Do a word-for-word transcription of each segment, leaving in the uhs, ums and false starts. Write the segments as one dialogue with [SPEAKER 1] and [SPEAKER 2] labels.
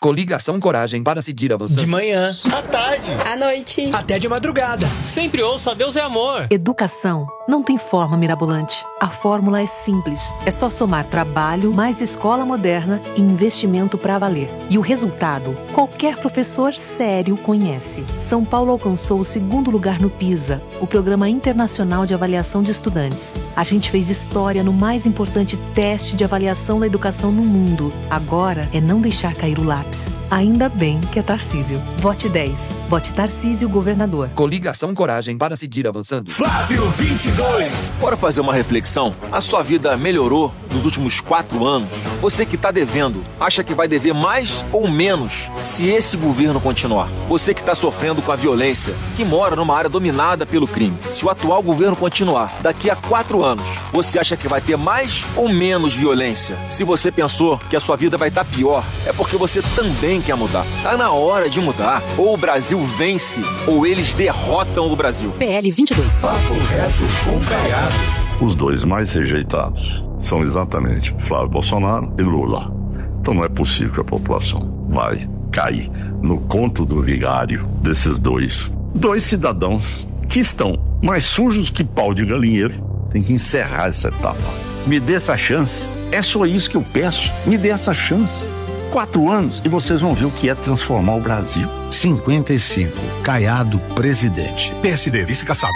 [SPEAKER 1] Coligação Coragem para seguir avançando.
[SPEAKER 2] De manhã, à tarde,
[SPEAKER 3] à noite,
[SPEAKER 2] até de madrugada.
[SPEAKER 4] Sempre ouça Deus é Amor.
[SPEAKER 5] Educação não tem forma mirabolante. A fórmula é simples. É só somar trabalho, mais escola moderna e investimento para valer. E o resultado, qualquer professor sério conhece. São Paulo alcançou o segundo lugar no PISA, o Programa Internacional de Avaliação de Estudantes. A gente fez história no mais importante teste de avaliação da educação no mundo. Agora é não deixar cair o lápis. Ainda bem que é Tarcísio. Vote dez. Vote Tarcísio, governador.
[SPEAKER 1] Coligação Coragem para seguir avançando.
[SPEAKER 6] Flávio vinte e dois.
[SPEAKER 7] Bora fazer uma reflexão? A sua vida melhorou nos últimos quatro anos? Você que está devendo, acha que vai dever mais ou menos se esse governo continuar? Você que está sofrendo com a violência, que mora numa área dominada pelo crime, se o atual governo continuar, daqui a quatro anos, você acha que vai ter mais ou menos violência? Se você pensou que a sua vida vai estar pior, é porque você também quer mudar. Tá na hora de mudar. Ou o Brasil vence, ou eles derrotam o Brasil.
[SPEAKER 5] P L vinte e dois.
[SPEAKER 6] Papo reto com Caiado.
[SPEAKER 8] Os dois mais rejeitados são exatamente Flávio Bolsonaro e Lula. Então não é possível que a população vai cair no conto do vigário desses dois. Dois cidadãos que estão mais sujos que pau de galinheiro. Tem que encerrar essa etapa. Me dê essa chance. É só isso que eu peço. Me dê essa chance. Quatro anos e vocês vão ver o que é transformar o Brasil.
[SPEAKER 9] cinquenta e cinco. Caiado, presidente.
[SPEAKER 6] P S D, vice-Kassab.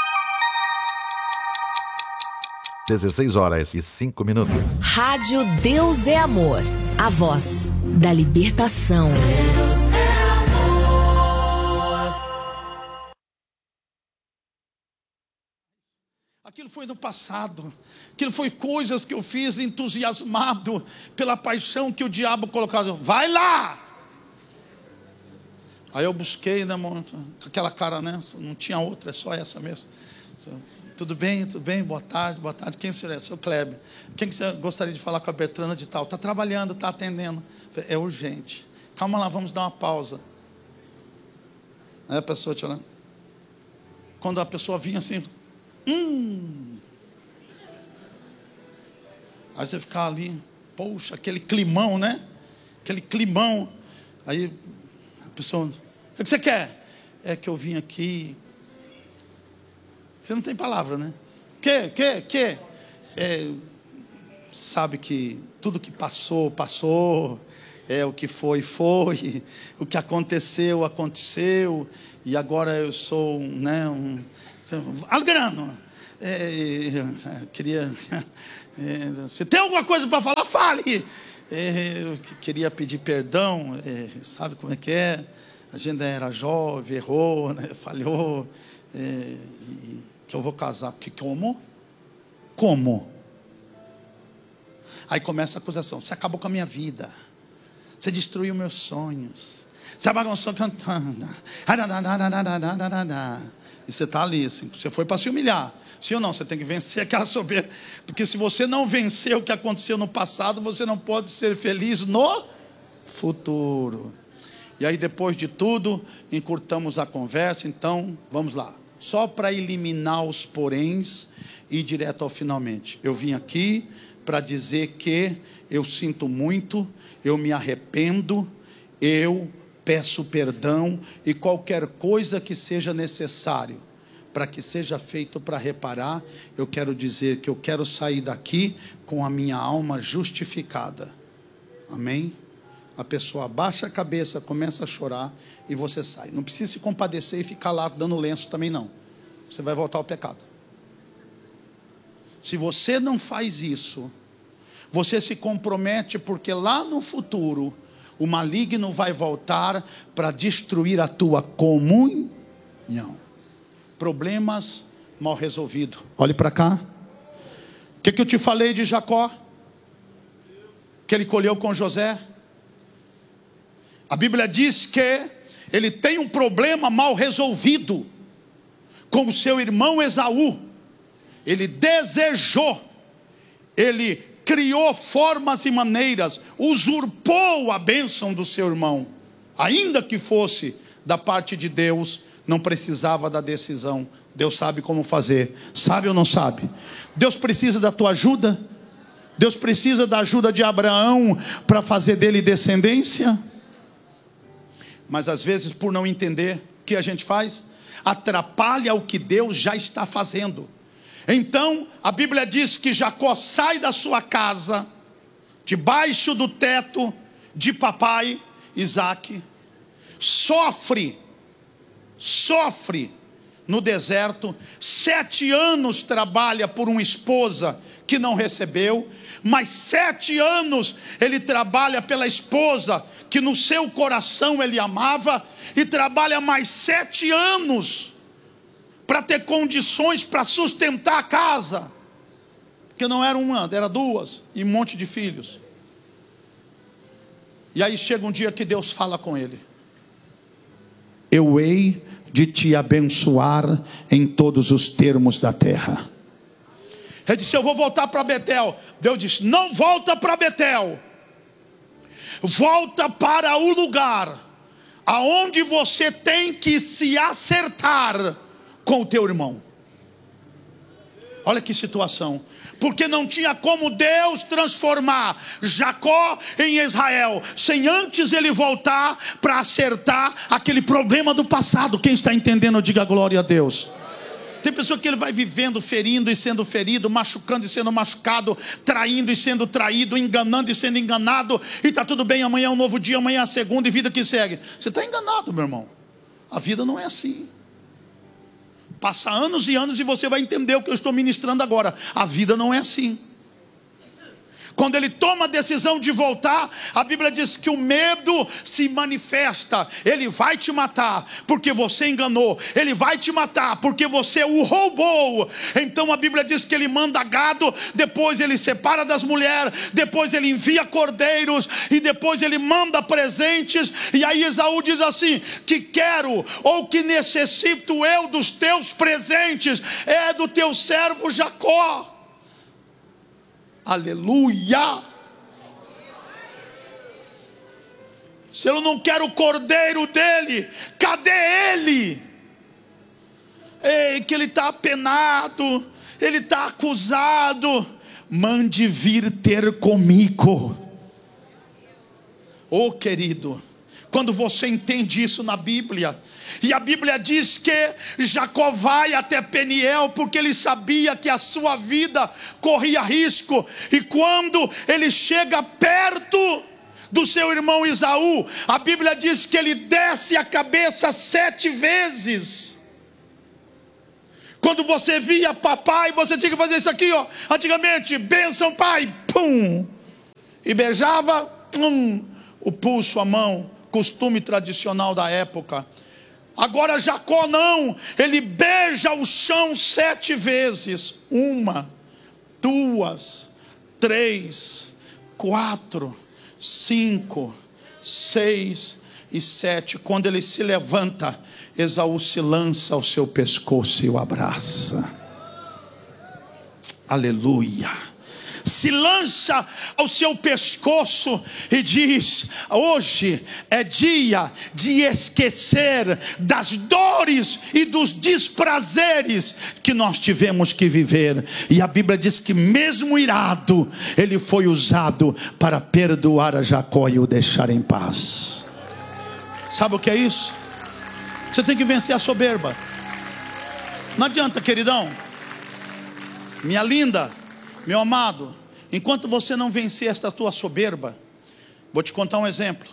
[SPEAKER 10] dezesseis horas e cinco minutos.
[SPEAKER 11] Rádio Deus é Amor. A voz da libertação. Deus é amor.
[SPEAKER 12] Aquilo foi no passado. Aquilo foi coisas que eu fiz entusiasmado pela paixão que o diabo colocava. Vai lá! Aí eu busquei, né, com aquela cara, né? Não tinha outra, é só essa mesmo. Tudo bem, tudo bem, boa tarde, boa tarde. Quem será? Seu Kleber. Quem que você gostaria de falar com a Bertrana de tal? Está trabalhando, está atendendo. É urgente. Calma lá, vamos dar uma pausa. Aí a pessoa te olhando. Quando a pessoa vinha assim, hum. Aí você ficava ali, poxa, aquele climão, né? Aquele climão. Aí a pessoa, o que você quer? É que eu vim aqui. Você não tem palavra, né? Que, que, que? É, sabe que tudo que passou, passou. É, o que foi, foi. O que aconteceu, aconteceu. E agora eu sou, né, um... Algrano. É, eu queria... É, se tem alguma coisa para falar, fale. É, eu queria pedir perdão. É, sabe como é que é? A gente era jovem, errou, né, falhou. É, e que eu vou casar. Que, como? Como? Aí começa a acusação. Você acabou com a minha vida. Você destruiu meus sonhos. Você bagunçou cantando. E você está ali. Assim, você foi para se humilhar. Sim ou não? Você tem que vencer aquela soberba. Porque se você não vencer o que aconteceu no passado, você não pode ser feliz no futuro. E aí depois de tudo, encurtamos a conversa. Então, vamos lá. Só para eliminar os poréns e ir direto ao finalmente. Eu vim aqui para dizer que eu sinto muito, eu me arrependo, eu peço perdão e qualquer coisa que seja necessário para que seja feito para reparar, eu quero dizer que eu quero sair daqui com a minha alma justificada. Amém? A pessoa abaixa a cabeça, começa a chorar e você sai. Não precisa se compadecer e ficar lá dando lenço também não. Você vai voltar ao pecado. Se você não faz isso, você se compromete porque lá no futuro o maligno vai voltar para destruir a tua comunhão. Problemas mal resolvidos. Olhe para cá. O que, que eu te falei de Jacó? Que ele colheu com José. A Bíblia diz que ele tem um problema mal resolvido com o seu irmão Esaú. Ele desejou, ele criou formas e maneiras, usurpou a bênção do seu irmão. Ainda que fosse da parte de Deus, não precisava da decisão. Deus sabe como fazer. Sabe ou não sabe? Deus precisa da tua ajuda? Deus precisa da ajuda de Abraão para fazer dele descendência? Mas às vezes, por não entender, o que a gente faz? Atrapalha o que Deus já está fazendo. Então, a Bíblia diz que Jacó sai da sua casa, debaixo do teto de papai Isaque, sofre, sofre no deserto, sete anos trabalha por uma esposa que não recebeu, mas sete anos ele trabalha pela esposa que no seu coração ele amava, e trabalha mais sete anos para ter condições para sustentar a casa, porque não era uma, era duas, e um monte de filhos. E aí chega um dia que Deus fala com ele: eu hei de te abençoar em todos os termos da terra. Ele disse: eu vou voltar para Betel. Deus disse: não volta para Betel, volta para o lugar aonde você tem que se acertar com o teu irmão. Olha que situação. Porque não tinha como Deus transformar Jacó em Israel sem antes ele voltar para acertar aquele problema do passado. Quem está entendendo, diga glória a Deus. Tem pessoa que ele vai vivendo, ferindo e sendo ferido, machucando e sendo machucado, traindo e sendo traído, enganando e sendo enganado, e está tudo bem, amanhã é um novo dia, amanhã é a segunda e vida que segue. Você está enganado, meu irmão. A vida não é assim. Passa anos e anos e você vai entender o que eu estou ministrando agora. A vida não é assim. Quando ele toma a decisão de voltar, a Bíblia diz que o medo se manifesta. Ele vai te matar porque você enganou. Ele vai te matar porque você o roubou. Então a Bíblia diz que ele manda gado, depois ele separa das mulheres, depois ele envia cordeiros, e depois ele manda presentes. E aí Esaú diz assim: que quero ou que necessito eu dos teus presentes é do teu servo Jacó. Aleluia. Se eu não quero o cordeiro dele, cadê ele? Ei, que ele está apenado, ele está acusado. Mande vir ter comigo. Oh querido, quando você entende isso na Bíblia, e a Bíblia diz que Jacó vai até Peniel porque ele sabia que a sua vida corria risco. E quando ele chega perto do seu irmão Esaú, a Bíblia diz que ele desce a cabeça sete vezes. Quando você via papai, você tinha que fazer isso aqui, ó. Antigamente, bênção pai, pum, e beijava, pum, o pulso, a mão, costume tradicional da época. Agora Jacó não, ele beija o chão sete vezes. Uma, duas, três, quatro, cinco, seis e sete. Quando ele se levanta, Esaú se lança ao seu pescoço e o abraça. Aleluia. Se lança ao seu pescoço e diz: hoje é dia de esquecer das dores e dos desprazeres que nós tivemos que viver. E a Bíblia diz que mesmo irado, ele foi usado para perdoar a Jacó e o deixar em paz. Sabe o que é isso? Você tem que vencer a soberba. Não adianta, queridão, minha linda, meu amado, enquanto você não vencer esta tua soberba, vou te contar um exemplo.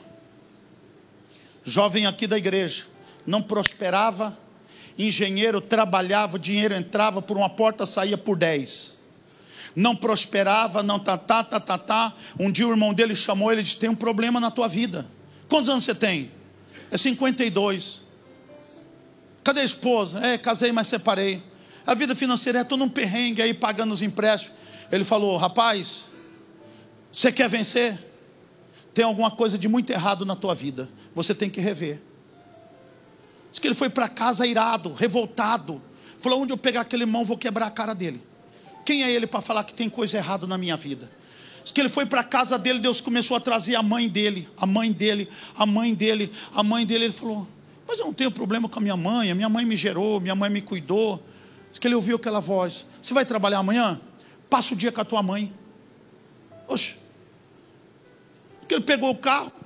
[SPEAKER 12] Jovem aqui da igreja, não prosperava, engenheiro, trabalhava, o dinheiro entrava por uma porta, saía por dez. Não prosperava, não tá, tá, tá, tá, tá. Um dia o irmão dele chamou ele e disse: tem um problema na tua vida. Quantos anos você tem? É cinquenta e dois. Cadê a esposa? É, casei, mas separei. A vida financeira, é, estou num perrengue aí, pagando os empréstimos. Ele falou: rapaz, você quer vencer? Tem alguma coisa de muito errado na tua vida, você tem que rever. Diz que ele foi para casa irado, revoltado. Falou: onde eu pegar aquele irmão, vou quebrar a cara dele. Quem é ele para falar que tem coisa errada na minha vida? Diz que ele foi para a casa dele, Deus começou a trazer a mãe dele, a mãe dele, a mãe dele, a mãe dele. Ele falou: mas eu não tenho problema com a minha mãe, a minha mãe me gerou, minha mãe me cuidou. Diz que ele ouviu aquela voz: você vai trabalhar amanhã? Passa o dia com a tua mãe. Oxe. Que ele pegou o carro,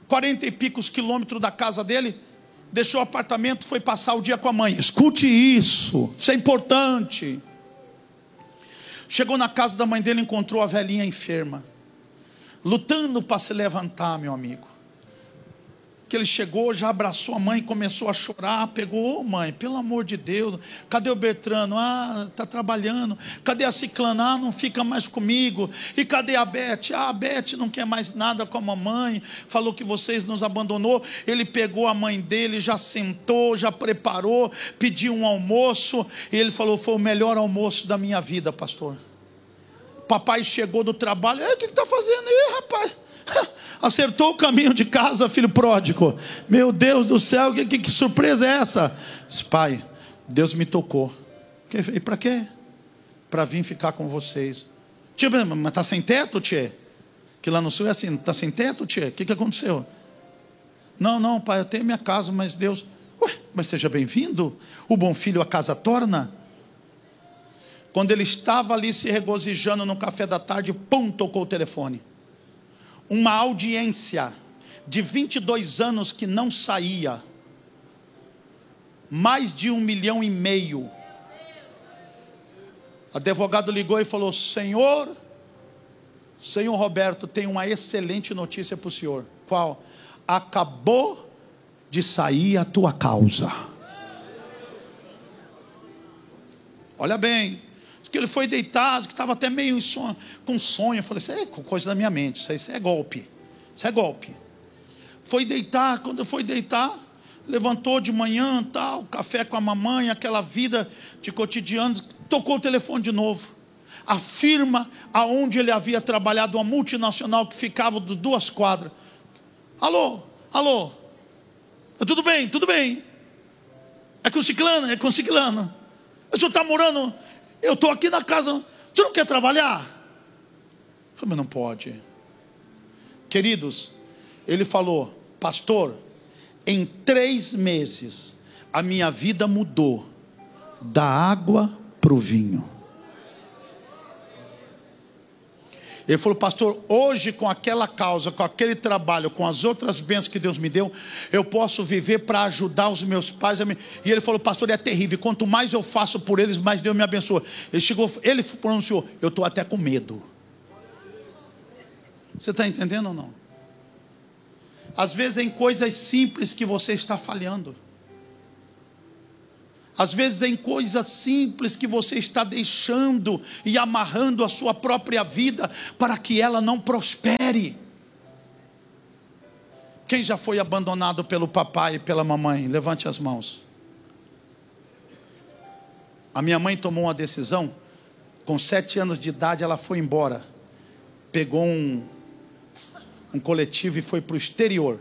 [SPEAKER 12] quarenta e picos quilômetros da casa dele, deixou o apartamento, foi passar o dia com a mãe. Escute isso, isso é importante. Chegou na casa da mãe dele, encontrou a velhinha enferma, lutando para se levantar, meu amigo. Que ele chegou, já abraçou a mãe, começou a chorar, pegou, ô mãe, pelo amor de Deus, cadê o Bertrano? Ah, está trabalhando. Cadê a Ciclana? Ah, não fica mais comigo. E cadê a Beth? Ah, a Beth não quer mais nada com a mamãe, falou que vocês nos abandonou. Ele pegou a mãe dele, já sentou, já preparou, pediu um almoço, e ele falou, foi o melhor almoço da minha vida, pastor. Papai chegou do trabalho, o que está fazendo aí, rapaz? Acertou o caminho de casa, filho pródigo. Meu Deus do céu, que, que, que surpresa é essa? Pai, Deus me tocou. E para quê? Para vir ficar com vocês. Tia, mas está sem teto, tia? Que lá no sul é assim, está sem teto, tia? O que, que aconteceu? Não, não, pai, eu tenho minha casa, mas Deus... Ué, mas seja bem-vindo. O bom filho a casa torna. Quando ele estava ali se regozijando no café da tarde, pum, tocou o telefone. Uma audiência de vinte e dois anos que não saía, mais de um milhão e meio. O advogado ligou e falou, Senhor, Senhor Roberto, tem uma excelente notícia para o senhor. Qual? Acabou de sair a tua causa. Olha bem, que ele foi deitado, que estava até meio sonho, com sonho. Eu falei, isso é coisa da minha mente, isso, aí, isso é golpe, isso é golpe. Foi deitar, quando foi deitar, levantou de manhã, tal, café com a mamãe, aquela vida de cotidiano, tocou o telefone de novo. A firma aonde ele havia trabalhado, uma multinacional que ficava de duas quadras. Alô, alô, tudo bem, tudo bem. É com ciclano, é com ciclano. O senhor está morando... Eu estou aqui na casa, você não quer trabalhar? Eu falei, mas não pode. Queridos, ele falou, pastor, em três meses, a minha vida mudou, da água para o vinho. Ele falou, pastor, hoje com aquela causa, com aquele trabalho, com as outras bênçãos que Deus me deu, eu posso viver para ajudar os meus pais. E ele falou, pastor, é terrível, quanto mais eu faço por eles, mais Deus me abençoa. Ele chegou, ele pronunciou, eu estou até com medo. Você está entendendo ou não? Às vezes é em coisas simples que você está falhando. Às vezes é em coisas simples que você está deixando e amarrando a sua própria vida para que ela não prospere. Quem já foi abandonado pelo papai e pela mamãe? Levante as mãos. A minha mãe tomou uma decisão, com sete anos de idade ela foi embora. Pegou um, um coletivo e foi para o exterior.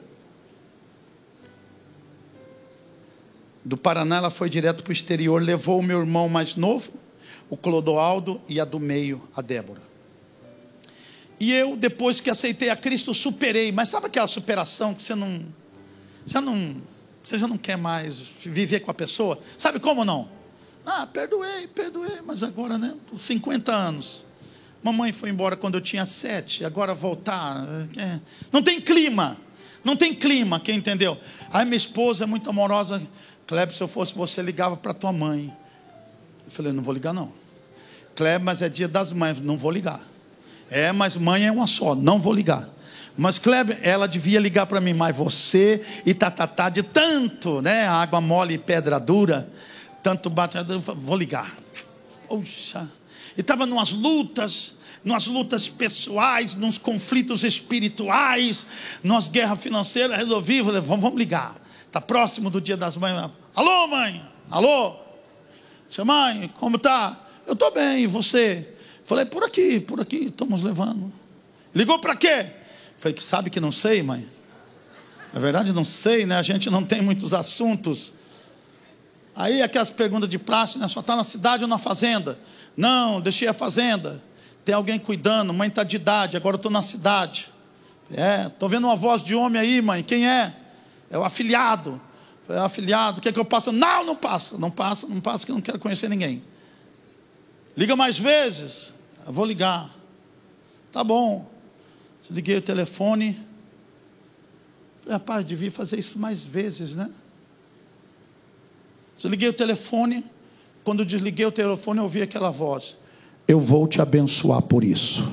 [SPEAKER 12] Do Paraná ela foi direto para o exterior, levou o meu irmão mais novo, o Clodoaldo, e a do meio, a Débora. E eu, depois que aceitei a Cristo, superei. Mas sabe aquela superação que você não, já não, você já não quer mais viver com a pessoa? Sabe como não? Ah, perdoei, perdoei, mas agora, né, cinquenta anos. Mamãe foi embora quando eu tinha sete, agora voltar, é, não tem clima, não tem clima, quem entendeu? Aí minha esposa é muito amorosa. Kleber, se eu fosse você, ligava para tua mãe. Eu falei, não vou ligar não. Kleber, mas é dia das mães, não vou ligar. É, mas mãe é uma só, não vou ligar. Mas Kleber, ela devia ligar para mim, mas você e tatatá de tanto, né? Água mole e pedra dura, tanto bate, vou ligar. Poxa, e estava numas lutas, numas lutas pessoais, nos conflitos espirituais, nas guerras financeiras, resolvi, falei, vamos, vamos ligar. Está próximo do dia das mães. Alô, mãe? Alô? Mãe, como está? Eu estou bem, e você? Falei, por aqui, por aqui, estamos levando. Ligou para quê? Falei, que sabe que não sei, mãe. Na verdade não sei, né? A gente não tem muitos assuntos. Aí aquelas perguntas de praxe, né? Só está na cidade ou na fazenda? Não, deixei a fazenda. Tem alguém cuidando, mãe está de idade, agora eu estou na cidade. É, estou vendo uma voz de homem aí, mãe, quem é? É o afilhado. É o afilhado, quer que eu passe? Não, não passa, não passa, não passa, que eu não quero conhecer ninguém. Liga mais vezes. Eu vou ligar. Tá bom. Liguei o telefone. Rapaz, devia fazer isso mais vezes, né? Desliguei o telefone. Quando desliguei o telefone, eu ouvi aquela voz: eu vou te abençoar por isso.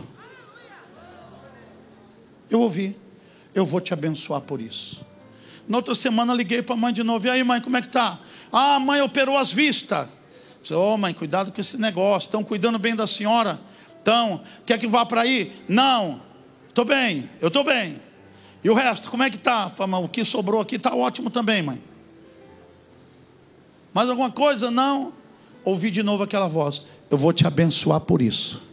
[SPEAKER 12] Eu ouvi: eu vou te abençoar por isso. Na outra semana liguei para a mãe de novo: e aí, mãe, como é que tá? Ah, a mãe operou as vistas. Ô, oh, mãe, cuidado com esse negócio. Estão cuidando bem da senhora? Então, quer que vá para aí? Não, estou bem, eu estou bem. E o resto, como é que está? Fala, o que sobrou aqui está ótimo também, mãe. Mais alguma coisa? Não. Ouvi de novo aquela voz: eu vou te abençoar por isso.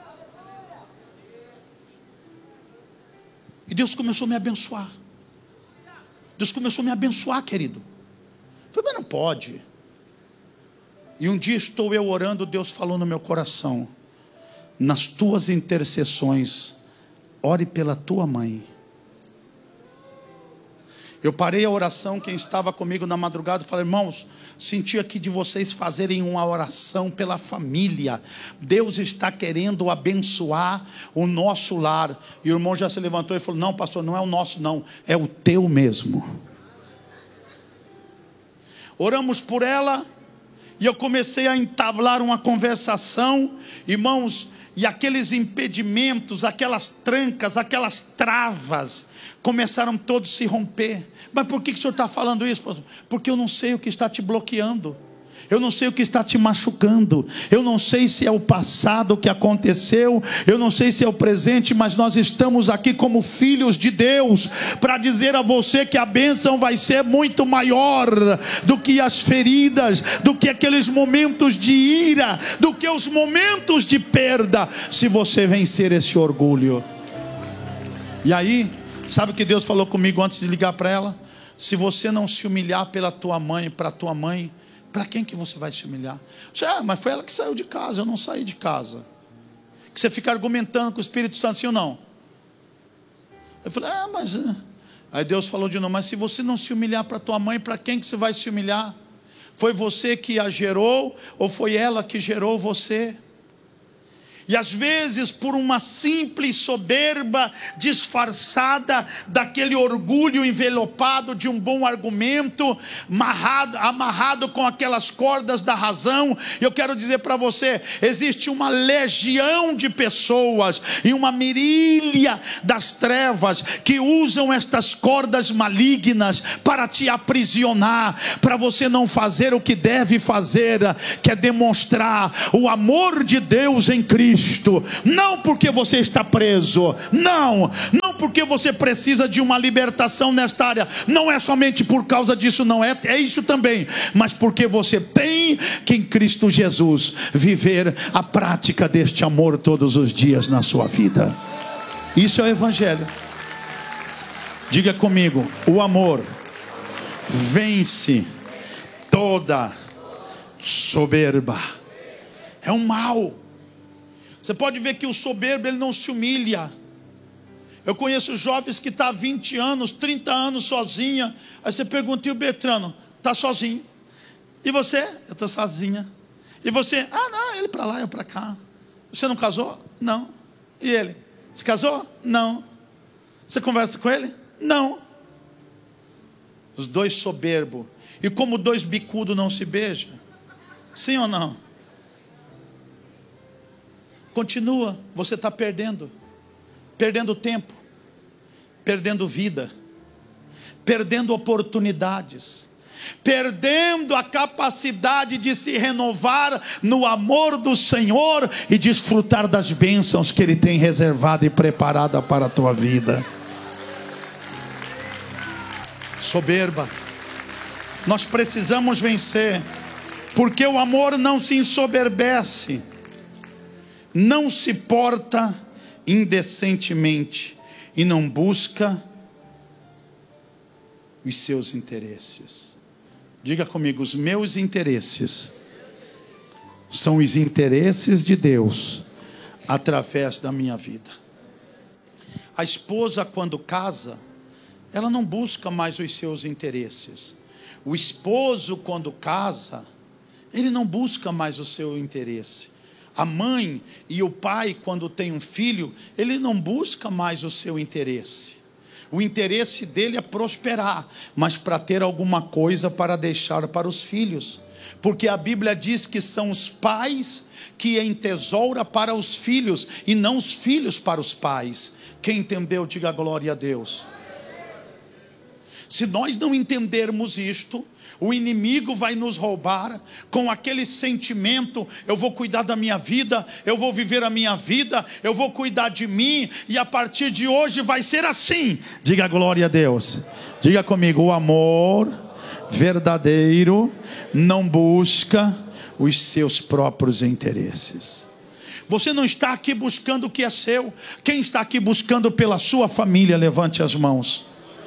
[SPEAKER 12] E Deus começou a me abençoar. Deus começou a me abençoar, querido. Eu falei, mas não pode. E um dia estou eu orando, Deus falou no meu coração: nas tuas intercessões, ore pela tua mãe. Eu parei a oração, quem estava comigo na madrugada, falei: irmãos, senti aqui de vocês fazerem uma oração pela família. Deus está querendo abençoar o nosso lar. E o irmão já se levantou e falou: não, pastor, não é o nosso não, é o teu mesmo. Oramos por ela, e eu comecei a entablar uma conversação, irmãos, e aqueles impedimentos, aquelas trancas, aquelas travas, começaram todos a se romper. Mas por que que o senhor está falando isso, pastor? Porque eu não sei o que está te bloqueando. Eu não sei o que está te machucando. Eu não sei se é o passado que aconteceu. Eu não sei se é o presente. Mas nós estamos aqui como filhos de Deus para dizer a você que a bênção vai ser muito maior do que as feridas, do que aqueles momentos de ira, do que os momentos de perda, se você vencer esse orgulho. E aí, sabe o que Deus falou comigo antes de ligar para ela? Se você não se humilhar pela tua mãe, para a tua mãe, para quem que você vai se humilhar? Ah, mas foi ela que saiu de casa, eu não saí de casa. Que você fica argumentando com o Espírito Santo, sim ou não? Eu falei, ah, mas... Aí Deus falou de novo: mas se você não se humilhar para tua mãe, para quem que você vai se humilhar? Foi você que a gerou, ou foi ela que gerou você? E às vezes, por uma simples soberba disfarçada daquele orgulho envelopado de um bom argumento, amarrado, amarrado com aquelas cordas da razão, eu quero dizer para você: existe uma legião de pessoas e uma mirília das trevas que usam estas cordas malignas para te aprisionar, para você não fazer o que deve fazer, que é demonstrar o amor de Deus em Cristo. Não porque você está preso, não, não porque você precisa de uma libertação nesta área, não é somente por causa disso, não é, é isso também, mas porque você tem que em Cristo Jesus viver a prática deste amor todos os dias na sua vida. Isso é o Evangelho. Diga comigo: o amor vence toda soberba. É um mal. Você pode ver que o soberbo, ele não se humilha. Eu conheço jovens que estão há vinte anos, trinta anos sozinha. Aí você pergunta: e o Bertrano? Está sozinho. E você? Eu estou sozinha. E você? Ah, não, ele para lá, eu para cá. Você não casou? Não. E ele? Se casou? Não. Você conversa com ele? Não. Os dois soberbos. E como dois bicudos não se beijam? Sim ou não? Continua, você está perdendo, perdendo tempo, perdendo vida, perdendo oportunidades, perdendo a capacidade de se renovar no amor do Senhor e desfrutar das bênçãos que Ele tem reservado e preparada para a tua vida. Soberba, nós precisamos vencer, porque o amor não se ensoberbece, não se porta indecentemente e não busca os seus interesses. Diga comigo: os meus interesses são os interesses de Deus através da minha vida. A esposa, quando casa, ela não busca mais os seus interesses. O esposo, quando casa, ele não busca mais o seu interesse. A mãe e o pai, quando tem um filho, ele não busca mais o seu interesse. O interesse dele é prosperar, mas para ter alguma coisa para deixar para os filhos. Porque a Bíblia diz que são os pais que entesoura para os filhos, e não os filhos para os pais. Quem entendeu, diga glória a Deus. Se nós não entendermos isto, o inimigo vai nos roubar com aquele sentimento: eu vou cuidar da minha vida, eu vou viver a minha vida, eu vou cuidar de mim, e a partir de hoje vai ser assim. Diga glória a Deus. Diga comigo: o amor verdadeiro não busca os seus próprios interesses. Você não está aqui buscando o que é seu. Quem está aqui buscando pela sua família, levante as mãos.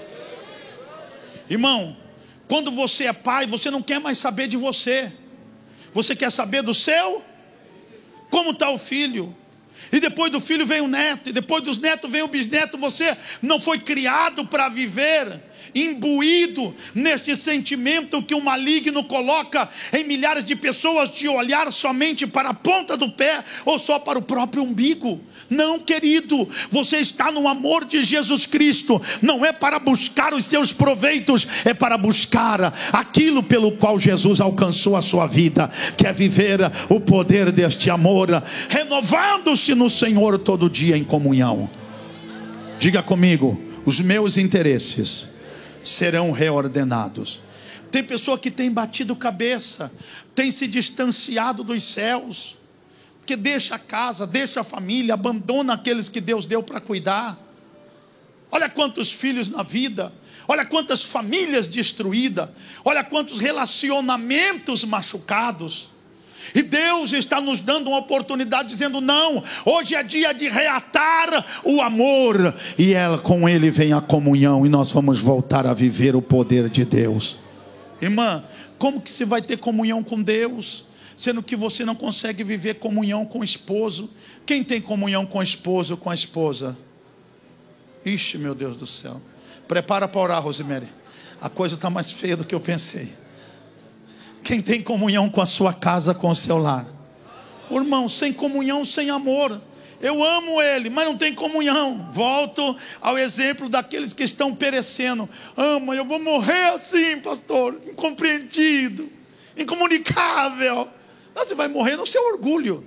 [SPEAKER 12] Irmão, quando você é pai, você não quer mais saber de você. Você quer saber do seu? Como está o filho? E depois do filho vem o neto, e depois dos netos vem o bisneto. Você não foi criado para viver imbuído neste sentimento que o maligno coloca em milhares de pessoas, de olhar somente para a ponta do pé ou só para o próprio umbigo. Não, querido, você está no amor de Jesus Cristo. Não é para buscar os seus proveitos, é para buscar aquilo pelo qual Jesus alcançou a sua vida, que é viver o poder deste amor, renovando-se no Senhor todo dia em comunhão. Diga comigo: os meus interesses serão reordenados. Tem pessoa que tem batido cabeça, tem se distanciado dos céus, que deixa a casa, deixa a família, abandona aqueles que Deus deu para cuidar. Olha quantos filhos na vida, olha quantas famílias destruídas, olha quantos relacionamentos machucados. E Deus está nos dando uma oportunidade, dizendo: não, hoje é dia de reatar o amor, e ela, com Ele vem a comunhão, e nós vamos voltar a viver o poder de Deus. Irmã, como que você vai ter comunhão com Deus, sendo que você não consegue viver comunhão com o esposo? Quem tem comunhão com o esposo, com a esposa? Ixi, meu Deus do céu. Prepara para orar, Rosemary. A coisa está mais feia do que eu pensei. Quem tem comunhão com a sua casa, com o seu lar? Irmão, sem comunhão, sem amor. Eu amo ele, mas não tem comunhão. Volto ao exemplo daqueles que estão perecendo. Ama, eu vou morrer assim, pastor, incompreendido, incomunicável. Você vai morrer no seu orgulho.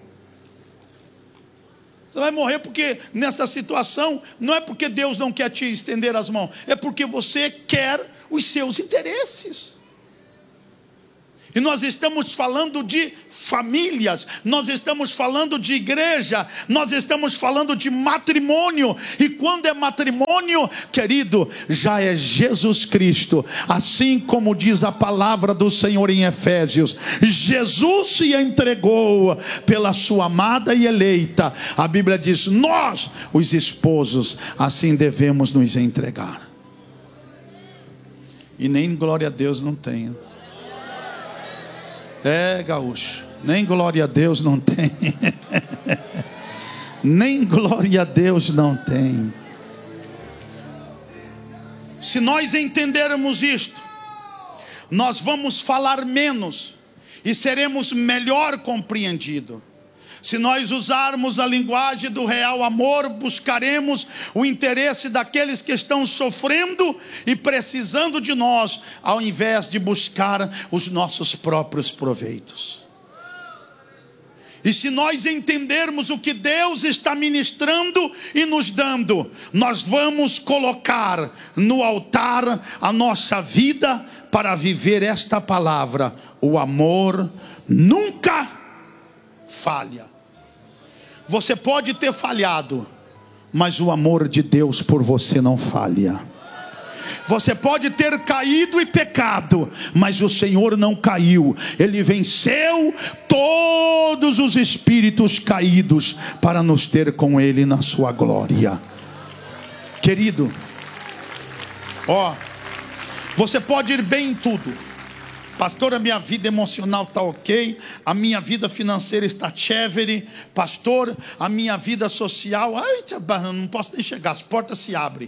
[SPEAKER 12] Você vai morrer porque nessa situação, não é porque Deus não quer te estender as mãos, é porque você quer os seus interesses. E nós estamos falando de famílias, nós estamos falando de igreja, nós estamos falando de matrimônio. E quando é matrimônio, querido, já é Jesus Cristo. Assim como diz a palavra do Senhor em Efésios, Jesus se entregou pela sua amada e eleita. A Bíblia diz: nós, os esposos, assim devemos nos entregar. E nem glória a Deus não tem. É, gaúcho, nem glória a Deus não tem. Nem glória a Deus não tem. Se nós entendermos isto, nós vamos falar menos e seremos melhor compreendidos. Se nós usarmos a linguagem do real amor, buscaremos o interesse daqueles que estão sofrendo e precisando de nós, ao invés de buscar os nossos próprios proveitos. E se nós entendermos o que Deus está ministrando e nos dando, nós vamos colocar no altar a nossa vida para viver esta palavra: o amor nunca falha. Você pode ter falhado, mas o amor de Deus por você não falha. Você pode ter caído e pecado, mas o Senhor não caiu. Ele venceu todos os espíritos caídos para nos ter com Ele na sua glória. Querido, ó, você pode ir bem em tudo. Pastor, a minha vida emocional está ok, a minha vida financeira está chévere. Pastor, a minha vida social, ai, não posso nem chegar, as portas se abrem.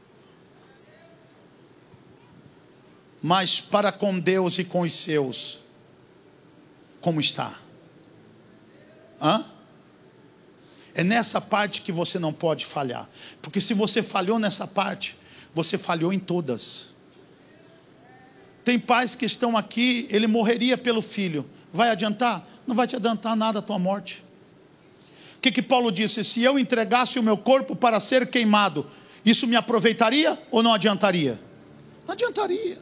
[SPEAKER 12] Mas para com Deus e com os seus, como está? Hã? É nessa parte que você não pode falhar. Porque se você falhou nessa parte, Você falhou em todas. Tem pais que estão aqui, ele morreria pelo filho. Vai adiantar? Não vai te adiantar nada a tua morte. O que que Paulo disse? Se eu entregasse o meu corpo para ser queimado, isso me aproveitaria ou não adiantaria? Não adiantaria.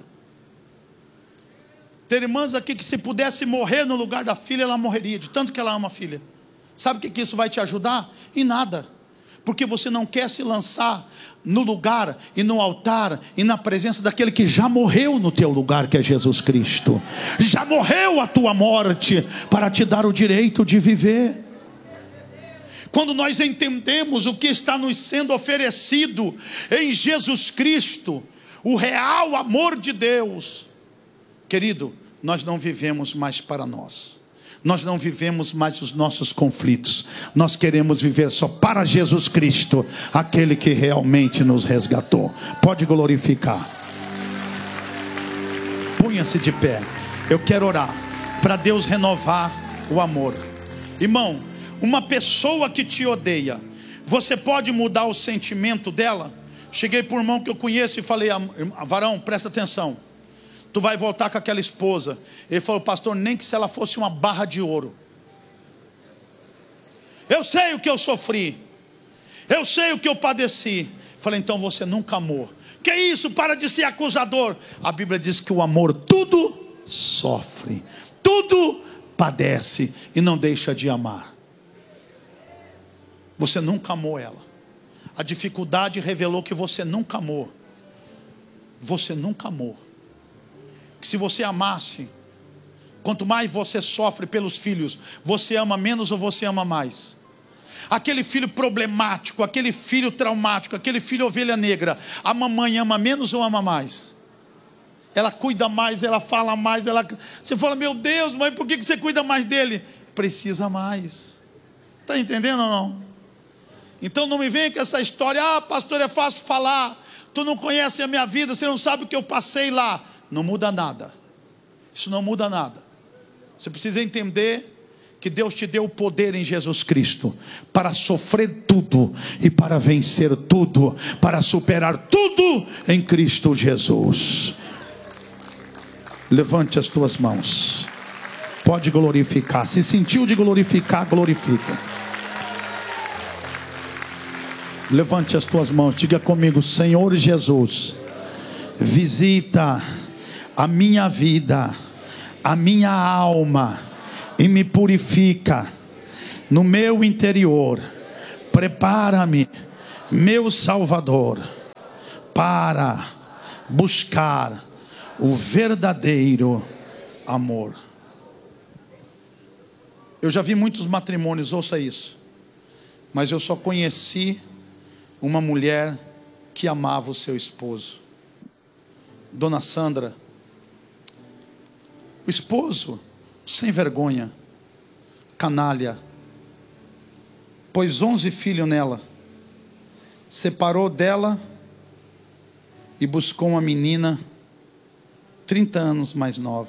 [SPEAKER 12] Tem irmãs aqui que se pudesse morrer no lugar da filha, ela morreria, de tanto que ela ama a filha. Sabe o que que isso vai te ajudar? Em nada. Porque você não quer se lançar no lugar e no altar e na presença daquele que já morreu no teu lugar, que é Jesus Cristo. Já morreu a tua morte para te dar o direito de viver. Quando nós entendemos o que está nos sendo oferecido em Jesus Cristo, o real amor de Deus, querido, nós não vivemos mais para nós. Nós não vivemos mais os nossos conflitos. Nós queremos viver só para Jesus Cristo, aquele que realmente nos resgatou. Pode glorificar. Punha-se de pé. Eu quero orar para Deus renovar o amor. Irmão, uma pessoa que te odeia, você pode mudar o sentimento dela? Cheguei para um irmão que eu conheço e falei: varão, presta atenção, tu vai voltar com aquela esposa. Ele falou: pastor, nem que se ela fosse uma barra de ouro. Eu sei o que eu sofri, eu sei o que eu padeci. Falei: então você nunca amou. Que isso? Para de ser acusador. A Bíblia diz que o amor tudo sofre, tudo padece e não deixa de amar. Você nunca amou ela. A dificuldade revelou que você nunca amou. Você nunca amou. Que se você amasse, quanto mais você sofre pelos filhos, você ama menos ou você ama mais? Aquele filho problemático, aquele filho traumático, aquele filho ovelha negra, a mamãe ama menos ou ama mais? Ela cuida mais, ela fala mais, ela... Você fala: meu Deus, mãe, por que você cuida mais dele? Precisa mais. Está entendendo ou não? Então não me venha com essa história: ah, pastor, é fácil falar, tu não conhece a minha vida, você não sabe o que eu passei lá. Não muda nada. Isso não muda nada. Você precisa entender que Deus te deu o poder em Jesus Cristo para sofrer tudo e para vencer tudo, para superar tudo em Cristo Jesus. Levante as tuas mãos. Pode glorificar. Se sentiu de glorificar, glorifica. Levante as tuas mãos. Diga comigo: Senhor Jesus, visita a minha vida, a minha alma, e me purifica no meu interior. Prepara-me, meu Salvador, para buscar o verdadeiro amor. Eu já vi muitos matrimônios, ouça isso, mas eu só conheci uma mulher que amava o seu esposo. Dona Sandra, o esposo, sem vergonha, canalha, pôs onze filhos nela, separou dela e buscou uma menina trinta anos mais nova.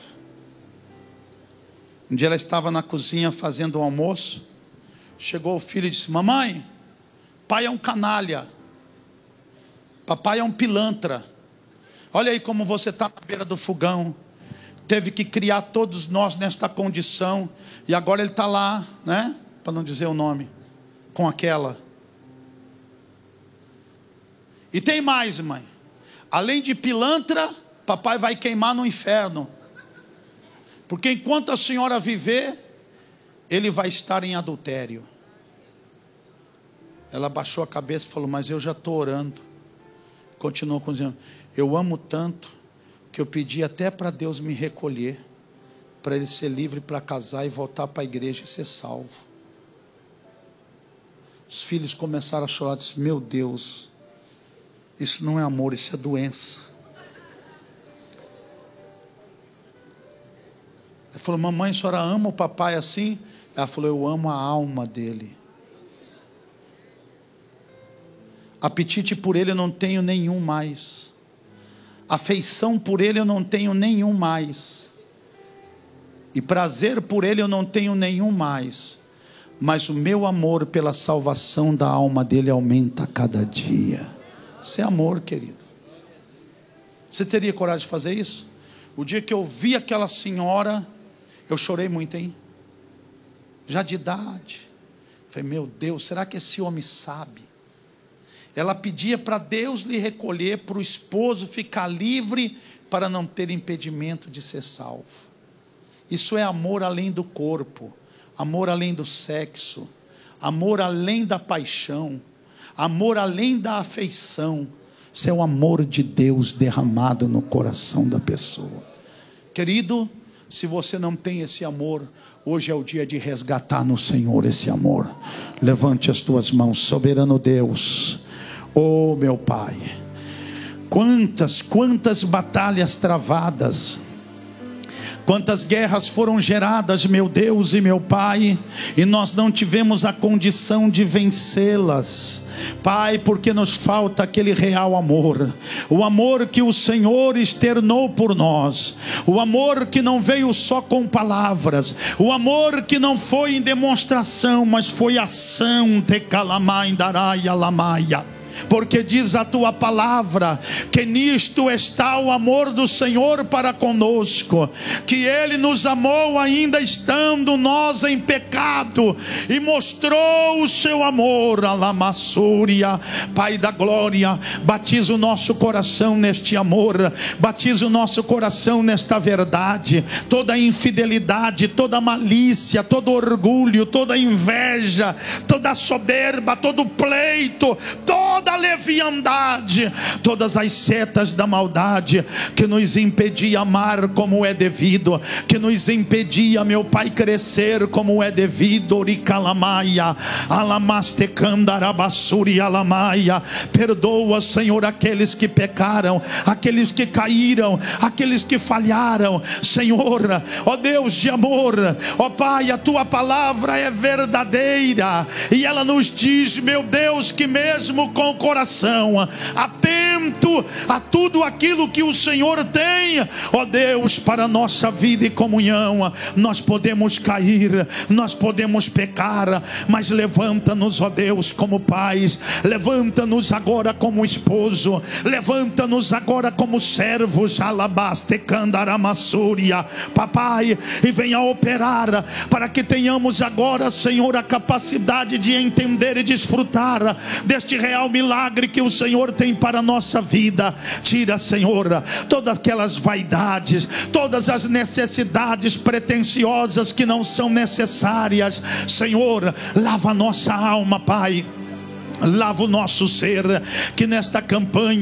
[SPEAKER 12] Um dia ela estava na cozinha fazendo o almoço, chegou o filho e disse: mamãe, pai é um canalha, papai é um pilantra. Olha aí como você está na beira do fogão. Teve que criar todos nós nesta condição. E agora ele está lá, né? Para não dizer o nome. Com aquela. E tem mais, mãe. Além de pilantra, papai vai queimar no inferno. Porque enquanto a senhora viver, ele vai estar em adultério. Ela baixou a cabeça e falou: mas eu já estou orando. Continuou dizendo: eu amo tanto que eu pedi até para Deus me recolher, para ele ser livre para casar e voltar para a igreja e ser salvo. Os filhos começaram a chorar. Disse: meu Deus, isso não é amor, isso é doença. Ele falou: mamãe, a senhora ama o papai assim? Ela falou: eu amo a alma dele. Apetite por ele eu não tenho nenhum mais. Afeição por ele eu não tenho nenhum mais. E prazer por ele eu não tenho nenhum mais. Mas o meu amor pela salvação da alma dele aumenta a cada dia. Isso é amor, querido. Você teria coragem de fazer isso? O dia que eu vi aquela senhora, eu chorei muito, hein? Já de idade. Falei, meu Deus, será que esse homem sabe? Ela pedia para Deus lhe recolher, para o esposo ficar livre, para não ter impedimento de ser salvo. Isso é amor além do corpo, amor além do sexo, amor além da paixão, amor além da afeição. Isso é o amor de Deus derramado no coração da pessoa. Querido, se você não tem esse amor, hoje é o dia de resgatar no Senhor esse amor. Levante as tuas mãos. Soberano Deus, oh meu Pai, quantas, quantas batalhas travadas, quantas guerras foram geradas, meu Deus e meu Pai, e nós não tivemos a condição de vencê-las, Pai, porque nos falta aquele real amor, o amor que o Senhor externou por nós, o amor que não veio só com palavras, o amor que não foi em demonstração, mas foi ação, te calamai daraia lamaia. Porque diz a tua palavra que nisto está o amor do Senhor para conosco, que Ele nos amou ainda estando nós em pecado, e mostrou o seu amor. Alamassúria, Pai da glória, batiza o nosso coração neste amor, batiza o nosso coração nesta verdade. Toda infidelidade, toda malícia, todo orgulho, toda inveja, toda soberba, todo pleito, toda toda leviandade, todas as setas da maldade que nos impedia amar como é devido, que nos impedia, meu Pai, crescer como é devido. Oricalamaia, alamastecandarabassuri alamaia. Perdoa, Senhor, aqueles que pecaram, aqueles que caíram, aqueles que falharam, Senhor, ó Deus de amor, ó Pai, a tua palavra é verdadeira, e ela nos diz, meu Deus, que mesmo com o coração atento a tudo aquilo que o Senhor tem, ó Deus, para a nossa vida e comunhão, nós podemos cair, nós podemos pecar, mas levanta-nos, ó Deus, como pais, levanta-nos agora como esposo, levanta-nos agora como servos, alabastecandaramassuria, papai, e venha operar para que tenhamos agora, Senhor, a capacidade de entender e desfrutar deste real milagre que o Senhor tem para a nossa vida. Tira, Senhor, todas aquelas vaidades, todas as necessidades pretensiosas que não são necessárias, Senhor, lava a nossa alma, Pai, lava o nosso ser, que nesta campanha